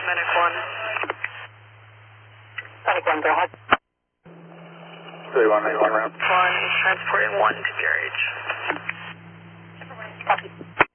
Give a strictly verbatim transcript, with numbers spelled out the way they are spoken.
Medic one. Medic one, go ahead. three one, eight one round. One is transporting one to G R H. Copy.